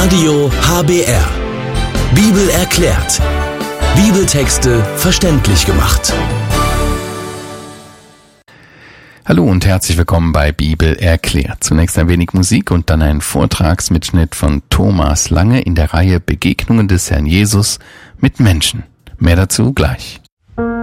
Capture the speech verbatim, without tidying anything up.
Radio H B R. Bibel erklärt. Bibeltexte verständlich gemacht. Hallo und herzlich willkommen bei Bibel erklärt. Zunächst ein wenig Musik und dann ein Vortragsmitschnitt von Thomas Lange in der Reihe Begegnungen des Herrn Jesus mit Menschen. Mehr dazu gleich.